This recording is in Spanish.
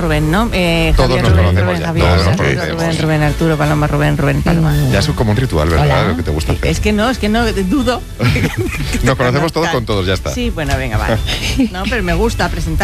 Rubén, ¿no? Todos Javier, nos Rubén, conocemos Rubén, ya, Javier, todos nos Arturo, conocemos. Rubén, Rubén, Arturo, Paloma, Rubén, Rubén, Paloma. Ya es como un ritual, ¿verdad? Hola. Lo que te gusta hacer. Es que no, dudo. Nos conocemos todos con todos, ya está. Sí, bueno, venga, vale. No, pero me gusta presentar.